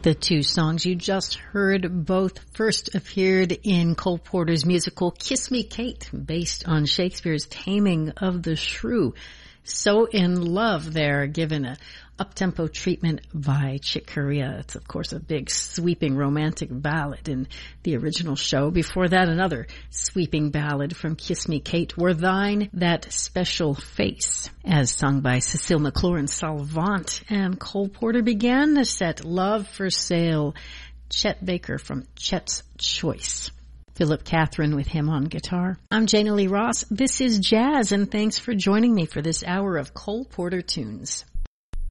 The two songs you just heard both first appeared in Cole Porter's musical Kiss Me Kate, based on Shakespeare's Taming of the Shrew. So in Love there, given a up-tempo treatment by Chick Corea. It's, of course, a big, sweeping romantic ballad in the original show. Before that, another sweeping ballad from Kiss Me Kate, Were Thine That Special Face, as sung by Cecile McLaurin Salvant. And Cole Porter began the set, Love for Sale, Chet Baker from Chet's Choice. Philip Catherine with him on guitar. I'm Jana Lee Ross. This is Jazz, and thanks for joining me for this hour of Cole Porter tunes.